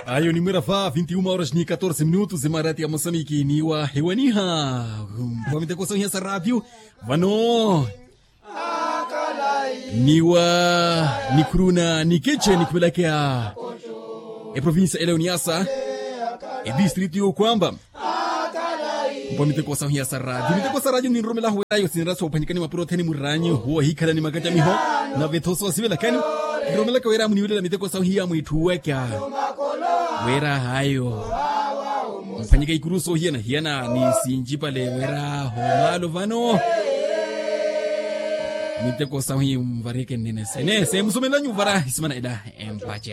Ayo ni mirafa 21 horas ni 14 minutos Imarati ya Moçambique ni wa hewaniha Pamite ko sa radio vano ni kuruna ni keche ni kupelekea province ele Uniasa district yo kwamba Pamite ko sa radio Pamite ko sa radio ni romela huwayo sinraso panikani maproteini muranyo huwa hikala ni magaja miho na vetoso sivela kani romela ka wera muniwele mite ko sa hiya muituweka wera hayo mfanyika ikuruso hiana ni sinjipa le wera homalo vano mite ko sa hiya mvareke nene se musomela nyuvara ismana ida empache